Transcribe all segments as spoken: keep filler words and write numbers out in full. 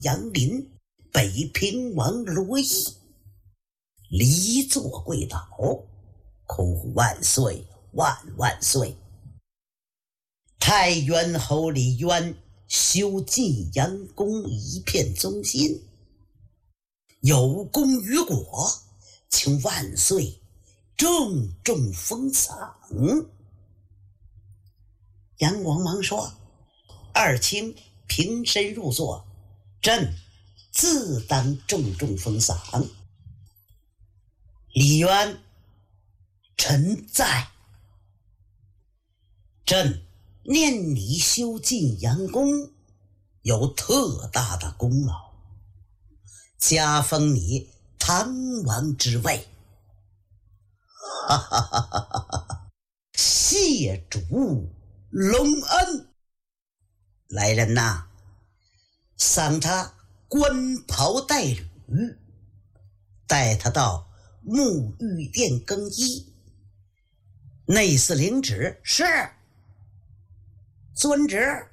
杨林、北平王罗毅，离座跪倒，口呼万岁万万岁。太原侯李渊修晋阳宫一片忠心，有功于国，请万岁郑重封赏。杨广忙说：二卿平身入座，朕自当重重封赏。李渊：臣在。朕念你修晋阳宫有特大的功劳，加封你唐王之位。哈哈哈哈哈！谢主隆恩。来人呐，赏他官袍带履，带他到沐浴殿更衣。内侍领旨。是。遵旨。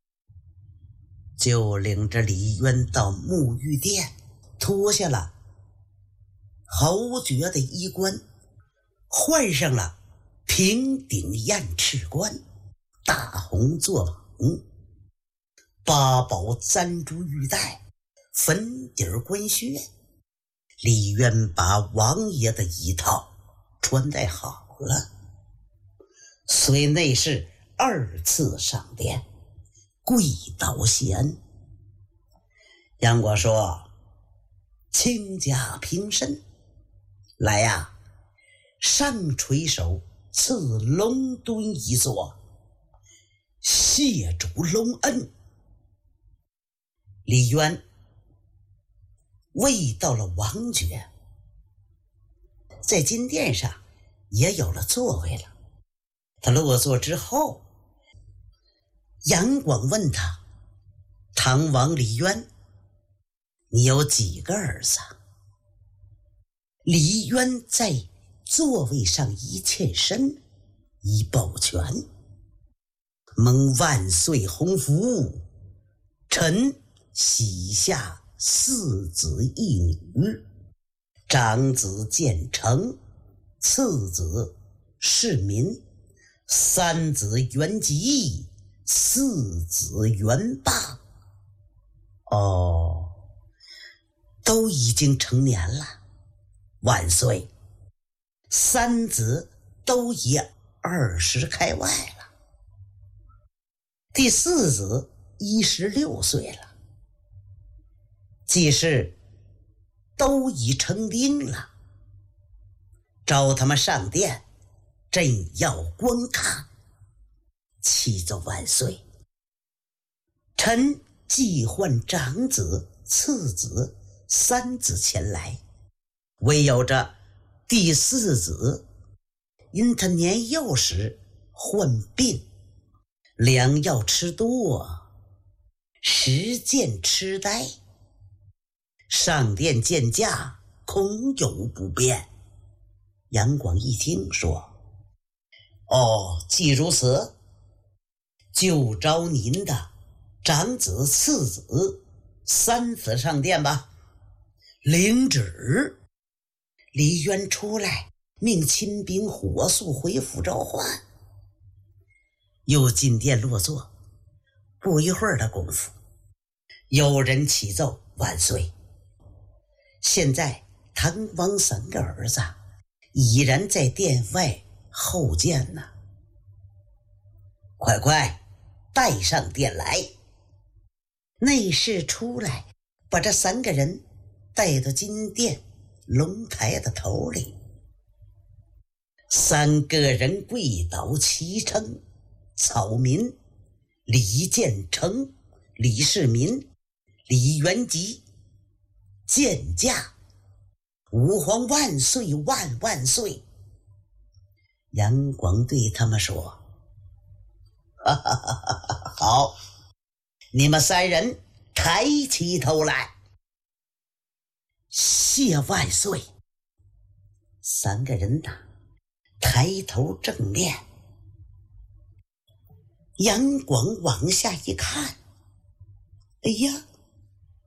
就领着李渊到沐浴殿，脱下了侯爵的衣冠，换上了平顶雁翅冠、大红坐蟒、八宝簪珠玉带、粉底官靴。李渊把王爷的一套穿戴好了，随内侍二次上殿，跪倒谢恩。杨广说：卿家平身，来呀，上垂手赐龙墩一座，谢主隆恩。李渊位到了王爵，在金殿上也有了座位了。他落座之后，杨广问他：唐王李渊，你有几个儿子？李渊在座位上一欠身，一抱拳：蒙万岁洪福，臣喜下四子一女，长子建成，次子世民，三子元吉，四子元霸。哦，都已经成年了。万岁，三子都已二十开外了，第四子一十六岁了，既是都已成丁了，召他们上殿，朕要观看。启奏万岁，臣既唤长子、次子、三子前来，唯有这第四子，因他年幼时患病，良药吃多，时见痴呆，上殿见驾恐有不便。杨广一听说：哦，既如此，就召您的长子、次子、三子上殿吧。领旨。李渊出来，命亲兵火速回府召唤，又进殿落座。不一会儿的功夫，有人启奏万岁，现在唐王三个儿子已然在殿外候见呢，快快带上殿来。内侍出来，把这三个人带到金殿龙台的头里。三个人跪倒齐称：草民李建成、李世民、李元吉，见驾！吾皇万岁万万岁！杨广对他们说：哈哈哈哈，好，你们三人抬起头来。谢万岁！三个人呐，抬头正面。杨广往下一看，哎呀，